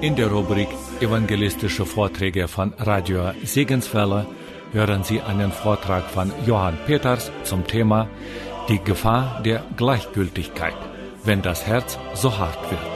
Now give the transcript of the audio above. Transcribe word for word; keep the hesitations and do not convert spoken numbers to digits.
In der Rubrik Evangelistische Vorträge von Radio Segenswelle hören Sie einen Vortrag von Johann Peters zum Thema Die Gefahr der Gleichgültigkeit, wenn das Herz so hart wird.